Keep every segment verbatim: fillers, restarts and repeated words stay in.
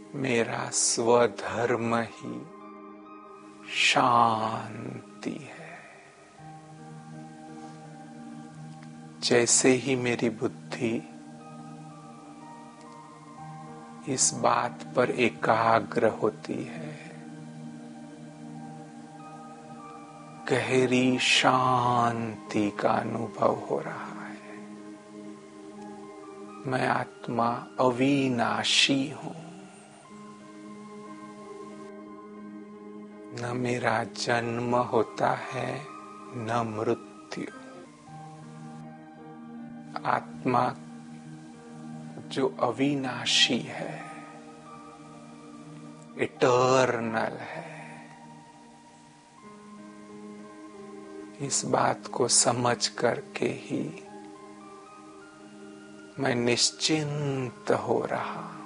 मेरा स्वधर्म ही शांति है। जैसे ही मेरी बुद्धि इस बात पर एकाग्र होती है, गहरी शांति का अनुभव हो रहा है। मैं आत्मा अविनाशी हूं। न मेरा जन्म होता है न मृत्यु। आत्मा जो अविनाशी है, इटर्नल है, इस बात को समझ करके ही मैं निश्चिंत हो रहा हूं।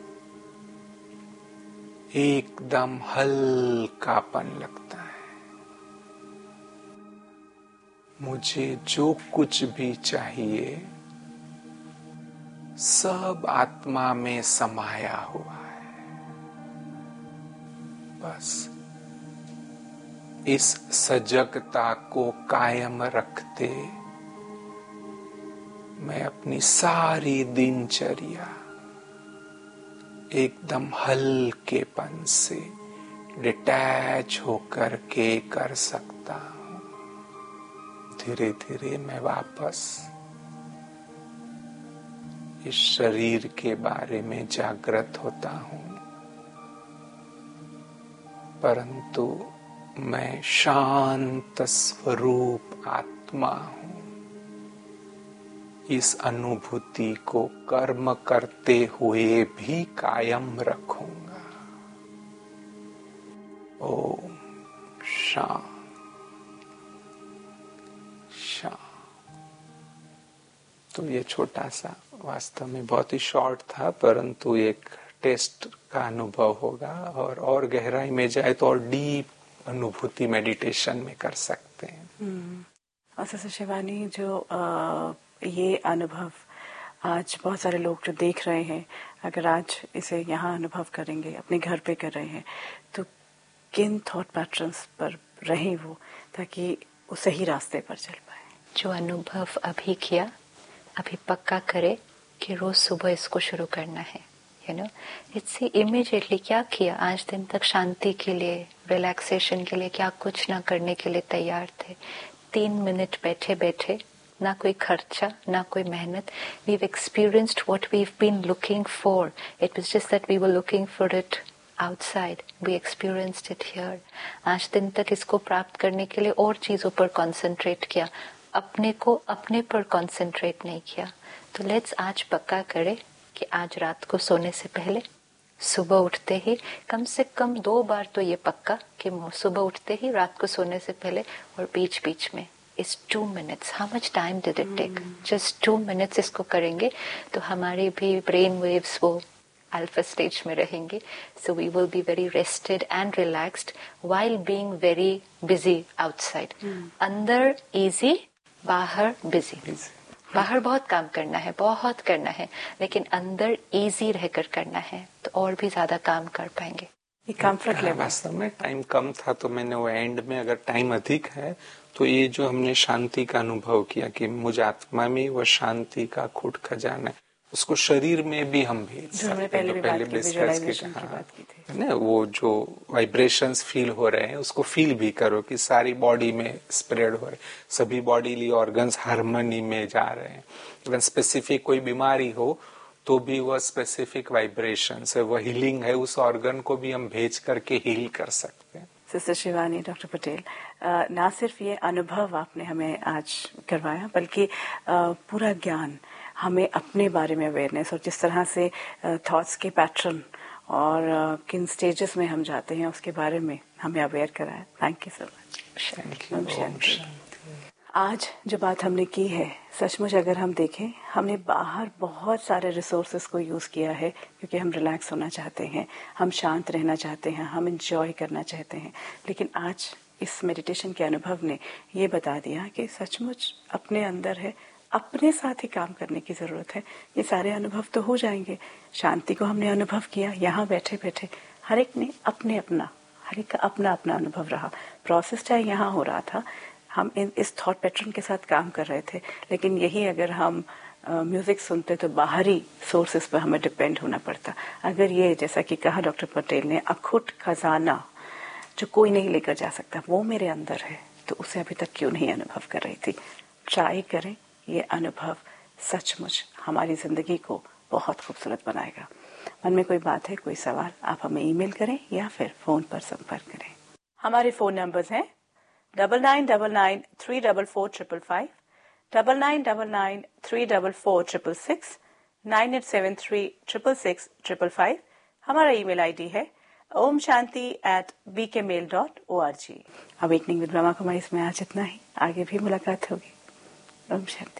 एकदम हल्कापन लगता है। मुझे जो कुछ भी चाहिए सब आत्मा में समाया हुआ है। बस इस सजगता को कायम रखते मैं अपनी सारी दिनचर्या एकदम हल्केपन से डिटैच होकर के कर सकता हूं। धीरे धीरे मैं वापस इस शरीर के बारे में जागृत होता हूं, परंतु मैं शांत स्वरूप आत्मा हूं। इस अनुभूति को कर्म करते हुए भी कायम रखूंगा। ओम शांति शांति। तो ये छोटा सा, वास्तव में बहुत ही शॉर्ट था, परंतु एक टेस्ट का अनुभव होगा। और और गहराई में जाए तो और डीप अनुभूति मेडिटेशन में कर सकते हैं। और सिस्टर शिवानी, जो आ, ये अनुभव आज बहुत सारे लोग जो देख रहे हैं, अगर आज इसे यहाँ अनुभव करेंगे, अपने घर पे कर रहे हैं, तो किन थॉट पैटर्न्स पर रहें वो, ताकि वो सही रास्ते पर चल पाए? जो अनुभव अभी किया, अभी पक्का करे कि रोज सुबह इसको शुरू करना है। यू नो, इससे इमीडिएटली क्या किया, आज दिन तक शांति के लिए, रिलैक्सेशन के लिए क्या कुछ ना करने के लिए तैयार थे। तीन मिनट बैठे बैठे, ना कोई खर्चा, ना कोई मेहनत, we've experienced what we've been looking for. It was just that we were looking for it outside. We experienced it here. आज दिन तक इसको प्राप्त करने के लिए और चीजों पर कंसंट्रेट किया, अपने को अपने पर कंसंट्रेट नहीं किया। तो लेट्स आज पक्का करें कि आज रात को सोने से पहले, सुबह उठते ही, कम से कम दो बार तो ये पक्का कि सुबह उठते ही, रात को सोने से पहले और बीच बीच में इस two minutes, how much time did it take, just two minutes इसको करेंगे तो हमारे भी ब्रेन वेव्स वो अल्फा स्टेज में रहेंगे। So we will be very rested and relaxed while being very busy outside. अंदर इजी, बाहर बिजी। बाहर बहुत काम करना है, बहुत करना है, लेकिन अंदर इजी रहकर करना है तो और भी ज्यादा काम कर पाएंगे। कंफर्ट लेवल, वास्तव में टाइम कम था तो मैंने वो एंड में, अगर टाइम अधिक है तो ये जो हमने शांति का अनुभव किया कि मुझ आत्मा में वो शांति का खूट खजाना है, उसको शरीर में भी हम भेज सकते हैं। पहले, तो पहले डिस्कस की ना, वो जो वाइब्रेशंस फील हो रहे हैं उसको फील भी करो कि सारी बॉडी में स्प्रेड हो रहे, सभी बॉडीली ऑर्गन्स हार्मनी में जा रहे हैं। इवन स्पेसिफिक कोई बीमारी हो तो भी वह स्पेसिफिक वाइब्रेशंस है, वह हीलिंग है, उस ऑर्गन को भी हम भेज करके हील कर सकते हैं। सिस्टर शिवानी, डॉक्टर पटेल, ना सिर्फ ये अनुभव आपने हमें आज करवाया, बल्कि पूरा ज्ञान, हमें अपने बारे में अवेयरनेस, और जिस तरह से थॉट्स के पैटर्न और किन स्टेजेस में हम जाते हैं उसके बारे में हमें अवेयर कराया। Thank you so much. Thank you. आज जो बात हमने की है, सचमुच अगर हम देखें, हमने बाहर बहुत सारे रिसोर्सेज को यूज़ किया है क्योंकि हम रिलैक्स होना चाहते हैं, हम शांत रहना चाहते हैं, हम एंजॉय करना चाहते हैं। लेकिन आज इस मेडिटेशन के अनुभव ने ये बता दिया कि सचमुच अपने अंदर है, अपने साथ ही काम करने की जरूरत है। ये सारे अनुभव तो हो जाएंगे। शांति को हमने अनुभव किया यहाँ बैठे बैठे, हर एक ने अपने अपना हर एक का अपना अपना अनुभव रहा। प्रोसेस चाहे यहाँ हो रहा था, हम इन इस थॉट पैटर्न के साथ काम कर रहे थे, लेकिन यही अगर हम म्यूजिक सुनते तो बाहरी सोर्सेस पर हमें डिपेंड होना पड़ता। अगर ये जैसा कि कहा डॉक्टर पटेल ने, अखुट खजाना जो कोई नहीं लेकर जा सकता, वो मेरे अंदर है, तो उसे अभी तक क्यों नहीं अनुभव कर रही थी। ट्राई करें, ये अनुभव सचमुच हमारी जिंदगी को बहुत खूबसूरत बनाएगा। मन में कोई बात है, कोई सवाल, आप हमें ईमेल करें या फिर फोन पर संपर्क करें। हमारे फोन नंबर्स हैं double nine double nine three double four triple five, double nine double nine three double four triple six, nine eight seven three triple six triple five. हमारा ईमेल आईडी है Om Shanti eight B के mail dot O R G. Awakening with Brahma Kumari में आज इतना ही, आगे भी मुलाकात होगी। ओम शांति।